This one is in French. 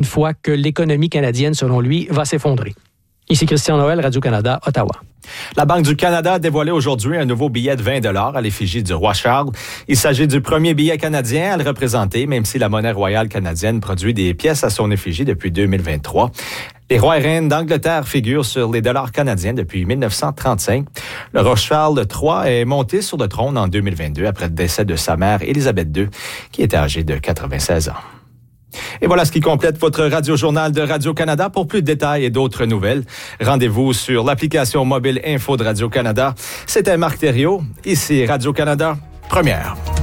fois que l'économie canadienne, selon lui, va s'effondrer. Ici Christian Noël, Radio-Canada, Ottawa. La Banque du Canada a dévoilé aujourd'hui un nouveau billet de 20 $ à l'effigie du roi Charles. Il s'agit du premier billet canadien à le représenter, même si la monnaie royale canadienne produit des pièces à son effigie depuis 2023. Les rois et reines d'Angleterre figurent sur les dollars canadiens depuis 1935. Le roi Charles III est monté sur le trône en 2022 après le décès de sa mère Élisabeth II, qui était âgée de 96 ans. Et voilà ce qui complète votre radio-journal de Radio-Canada. Pour plus de détails et d'autres nouvelles, rendez-vous sur l'application mobile Info de Radio-Canada. C'était Marc Thériault, ici Radio-Canada, première.